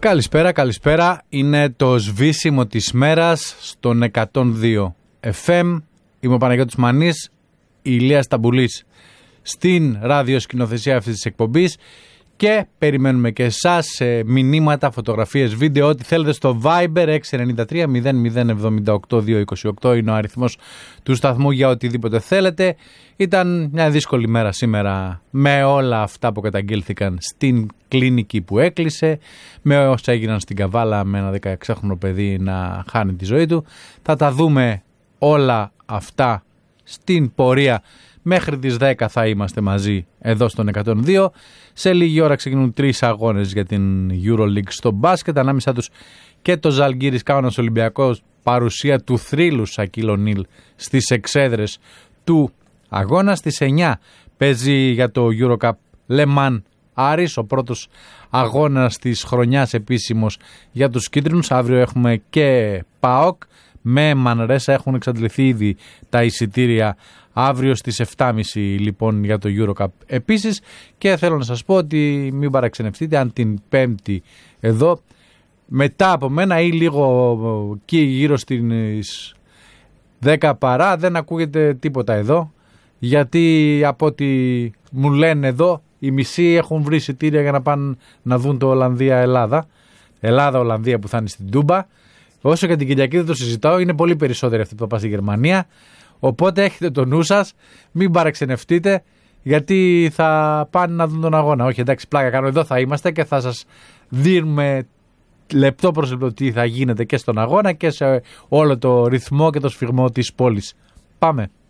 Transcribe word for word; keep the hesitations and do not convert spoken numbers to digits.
Καλησπέρα, καλησπέρα. Είναι το σβήσιμο της μέρας στον εκατόν δύο εφ εμ. Είμαι ο Παναγιώτης Μανής, η Ηλία Σταμπουλής στην ραδιοσκηνοθεσία αυτής της εκπομπής και περιμένουμε και εσάς σε μηνύματα, φωτογραφίες, βίντεο, ό,τι θέλετε στο Viber έξι εννιά τρία μηδέν μηδέν εβδομήντα οκτώ διακόσια είκοσι οκτώ είναι ο αριθμός του σταθμού για οτιδήποτε θέλετε. Ήταν μια δύσκολη μέρα σήμερα με όλα αυτά που καταγγέλθηκαν στην κλίνικη που έκλεισε, με όσα έγιναν στην Καβάλα με ένα δεκαεξάχρονο παιδί να χάνει τη ζωή του. Θα τα δούμε όλα αυτά στην πορεία. Μέχρι τις δέκα θα είμαστε μαζί εδώ στον εκατόν δύο. Σε λίγη ώρα ξεκινούν τρεις αγώνες για την EuroLeague στο μπάσκετ. Ανάμεσα τους και το Ζαλγκίρις Κάουνας Ολυμπιακός, παρουσία του θρύλου Σακίλ Ονίλ στις εξέδρες του αγώνα. Στις εννιά παίζει για το EuroCup Le Mans Άρης, ο πρώτος αγώνας της χρονιάς επίσημος για τους κίτρινους. Αύριο έχουμε και ΠΑΟΚ με Μανρέσα, έχουν εξαντληθεί ήδη τα εισιτήρια. Αύριο στις επτά και μισή λοιπόν για το EuroCup επίσης, και θέλω να σας πω ότι μην παραξενευτείτε αν την Πέμπτη εδώ μετά από μένα ή λίγο εκεί γύρω στις δέκα παρά δεν ακούγεται τίποτα εδώ, γιατί από ό,τι μου λένε εδώ οι μισοί έχουν βρει εισιτήρια για να πάνε να δουν το Ολλανδία-Ελλάδα, Ελλάδα-Ολλανδία που θα είναι στην Τούμπα. Όσο και την Κυριακή δεν το συζητάω, είναι πολύ περισσότεροι αυτοί που θα πάνε στη Γερμανία. Οπότε έχετε το νου σας, μην παρεξενευτείτε, γιατί θα πάνε να δουν τον αγώνα. Όχι, εντάξει, πλάκα κάνω, εδώ θα είμαστε και θα σας δίνουμε λεπτό προς λεπτό τι θα γίνεται και στον αγώνα και σε όλο το ρυθμό και το σφιγμό της πόλης. Πάμε.